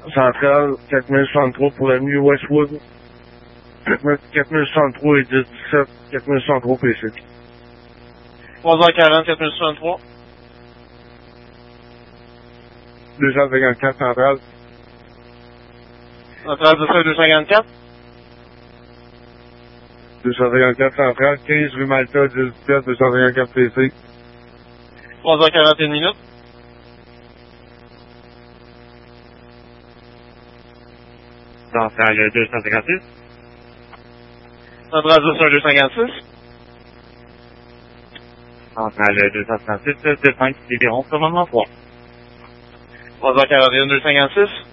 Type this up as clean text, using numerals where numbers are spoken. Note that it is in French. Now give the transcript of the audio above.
Centrale, 4063 pour l'avenue Westwood. 4063 et 1017, 4063 PC. 3h40, 4063. 254 Centrale. Centrale de ça, 254. 254 Centrale, 15 rue Malta, 1017, 254 PC. 3h41 minutes. Centrale 256. Centrale de ça, 256. Centrale 256, 25, Libéron, commandement 3. 3h41, 256.